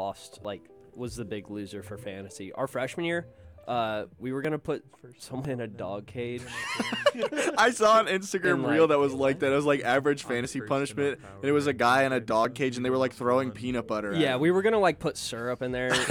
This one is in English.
lost, like, was the big loser for fantasy. Our freshman year, we were gonna put someone in a dog cage. I saw an Instagram And, reel like, that was like that. It was like average fantasy punishment, and it was a guy in a dog cage, and they were like throwing peanut butter. At Yeah, him. we were gonna like put syrup in there.